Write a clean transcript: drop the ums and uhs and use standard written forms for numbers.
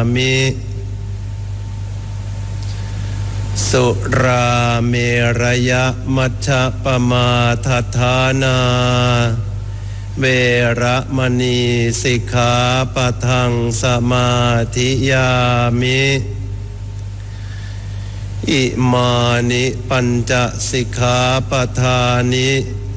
มิสุราเมรยมัชฌัปมาทัฏฐานาเวระมณีสิกขาปะทังสมาธิยามิอิมานิปัญจสิกขาปทานิ